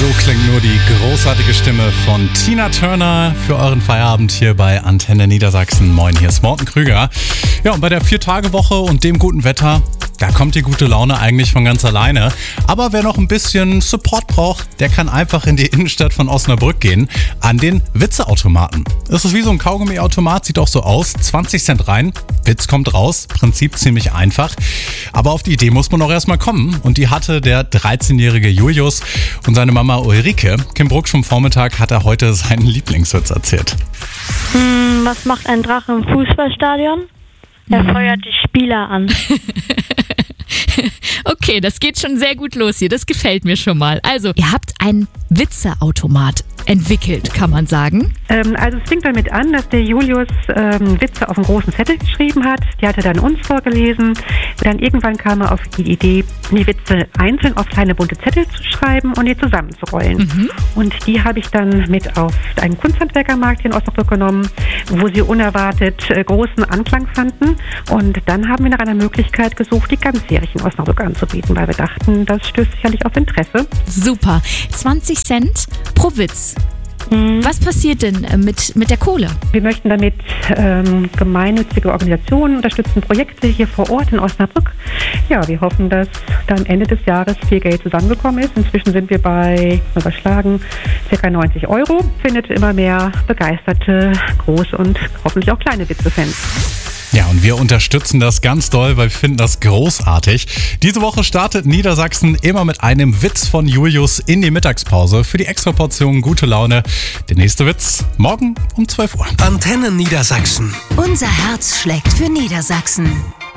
So klingt nur die großartige Stimme von Tina Turner für euren Feierabend hier bei Antenne Niedersachsen. Moin, hier ist Morten Krüger. Ja, und bei der 4-Tage-Woche und dem guten Wetter, da kommt die gute Laune eigentlich von ganz alleine. Aber wer noch ein bisschen Support braucht, der kann einfach in die Innenstadt von Osnabrück gehen, an den Witzeautomaten. Das ist wie so ein Kaugummiautomat, sieht auch so aus. 20 Cent rein, Witz kommt raus. Prinzip ziemlich einfach. Aber auf die Idee muss man auch erstmal kommen. Und die hatte der 13-jährige Julius und seine Mama Ulrike. Kim Bruck vom Vormittag hat er heute seinen Lieblingswitz erzählt. Was macht ein Drache im Fußballstadion? Er feuert die Spieler an. Okay, das geht schon sehr gut los hier. Das gefällt mir schon mal. Also, ihr habt einen Witzeautomat entwickelt, kann man sagen. Also es fing damit an, dass der Julius Witze auf einen großen Zettel geschrieben hat. Die hat er dann uns vorgelesen. Dann irgendwann kam er auf die Idee, die Witze einzeln auf kleine bunte Zettel zu schreiben und die zusammenzurollen. Und die habe ich dann mit auf einen Kunsthandwerkermarkt hier in Osnabrück genommen, wo sie unerwartet großen Anklang fanden. Und dann haben wir nach einer Möglichkeit gesucht, die ganzjährig in Osnabrück anzubieten, weil wir dachten, das stößt sicherlich auf Interesse. Super. 20 Cent pro Witz. Was passiert denn mit der Kohle? Wir möchten damit gemeinnützige Organisationen unterstützen, Projekte hier vor Ort in Osnabrück. Ja, wir hoffen, dass da am Ende des Jahres viel Geld zusammengekommen ist. Inzwischen sind wir bei, überschlagen, ca. 90 €. Findet immer mehr begeisterte, große und hoffentlich auch kleine Witzefans. Ja, und wir unterstützen das ganz doll, weil wir finden das großartig. Diese Woche startet Niedersachsen immer mit einem Witz von Julius in die Mittagspause für die Extraportion gute Laune. Der nächste Witz morgen um 12 Uhr. Antenne Niedersachsen. Unser Herz schlägt für Niedersachsen.